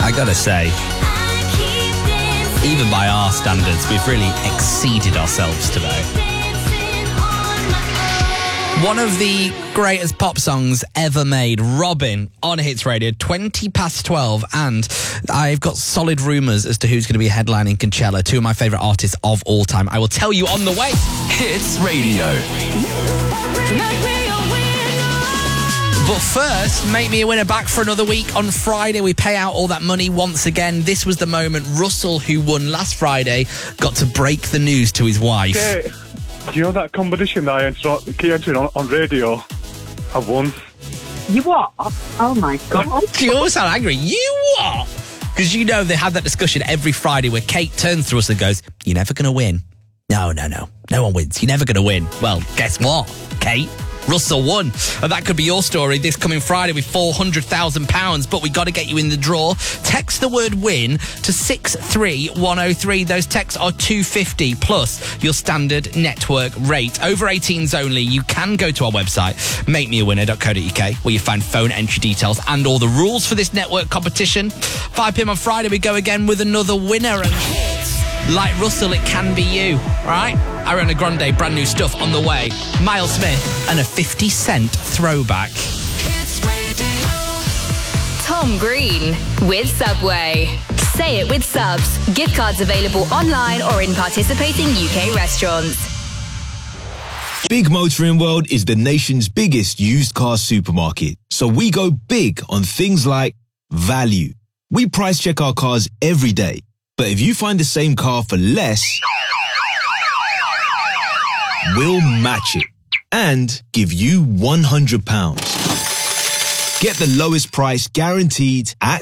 I gotta say, even by our standards, we've really exceeded ourselves today. One of the greatest pop songs ever made, Robin, on Hits Radio, 12:20, and I've got solid rumours as to who's going to be headlining Coachella, two of my favourite artists of all time. I will tell you on the way. Hits Radio. But first, make me a winner back for another week. On Friday, we pay out all that money once again. This was the moment Russell, who won last Friday, got to break the news to his wife. Okay. Do you know that competition that I entered on radio? I won. You what? Oh my God. You always sound angry. You what? Because you know they have that discussion every Friday where Kate turns to us and goes, "You're never going to win." No. No one wins. You're never going to win. Well, guess what, Kate? Russell won. And that could be your story this coming Friday with £400,000, but we got to get you in the draw. Text the word win to 63103. Those texts are $2.50 plus your standard network rate. Over 18s only. You can go to our website, makemeawinner.co.uk, where you find phone entry details and all the rules for this network competition. 5 p.m. on Friday, we go again with another winner. And like Russell, it can be you, right? Ariana Grande, brand new stuff on the way. Miles Smith and a 50 Cent throwback. Tom Green with Subway. Say it with Subs. Gift cards available online or in participating UK restaurants. Big Motoring World is the nation's biggest used car supermarket. So we go big on things like value. We price check our cars every day. But if you find the same car for less, we'll match it and give you £100. Get the lowest price guaranteed at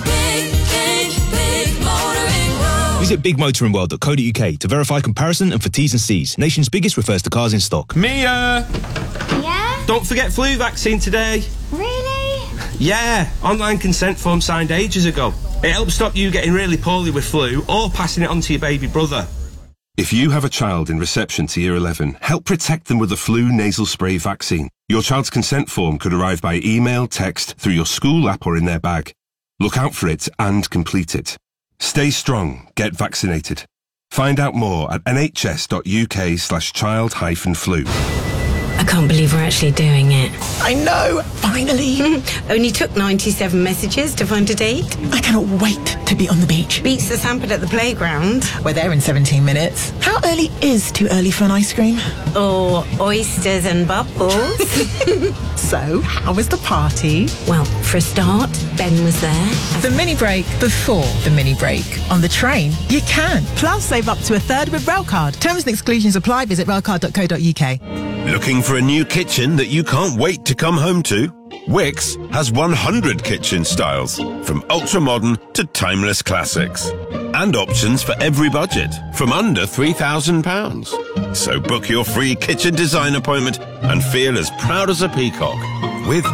Visit bigmotoringworld.co.uk to verify comparison and for T's and C's. Nation's biggest refers to cars in stock. Mia! Yeah? Don't forget flu vaccine today. Really? Yeah, online consent form signed ages ago. It helps stop you getting really poorly with flu or passing it on to your baby brother. If you have a child in reception to Year 11, help protect them with the flu nasal spray vaccine. Your child's consent form could arrive by email, text, through your school app or in their bag. Look out for it and complete it. Stay strong. Get vaccinated. Find out more at nhs.uk/child-flu. I can't believe we're actually doing it. I know, finally. Only took 97 messages to find a date. I cannot wait to be on the beach. Beats the sandpit at the playground. We're there in 17 minutes. How early is too early for an ice cream? Or oysters and bubbles. So, how was the party? Well, for a start, Ben was there. The mini break before the mini break. On the train, you can. Plus, save up to a third with Railcard. Terms and exclusions apply. Visit railcard.co.uk. Looking for a new kitchen that you can't wait to come home to? Wix has 100 kitchen styles, from ultra-modern to timeless classics. And options for every budget, from under £3,000. So book your free kitchen design appointment and feel as proud as a peacock with